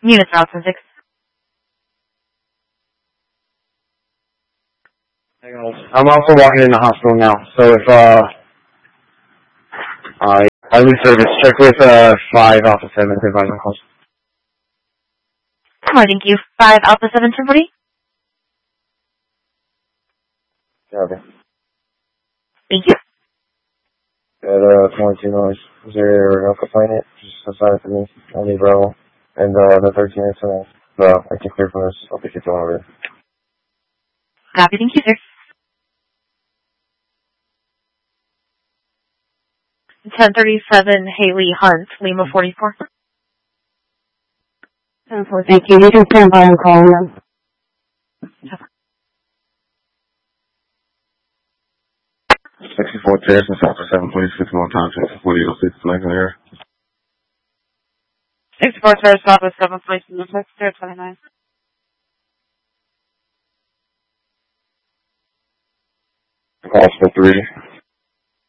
Units route 6. I'm also walking in the hospital now, so if, I lose service, check with, 5 Alpha 7 to advise on calls. Alright, thank you. 5 Alpha 7 240. Okay. Thank you. At, 22 noise. Is there no complaint? Just assign it to me. I'll need Bravo. And, the 13 minutes tonight. So, I can clear from this. I'll pick it over. Copy, thank you, sir. 1037 Haley Hunt, Lima 44. 10-4, thank you. You can stand by and call them. Sure. 64 Terrace and South 726 more time, 6406, flag in the air. 64 Terrace South with 7 places in the 29. Calls for 3.